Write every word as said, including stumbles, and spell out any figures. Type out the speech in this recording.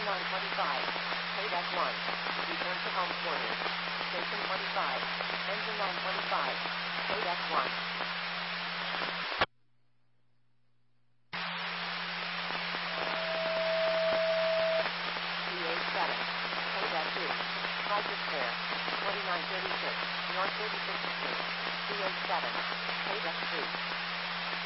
nine twenty-five. Payback one. Return to home quarters. Station twenty-five. Engine nine twenty-five. Payback one. P A seven. Payback two. Private fare. twenty-nine thirty-six. North thirty-sixth Street. P A seven. Payback three.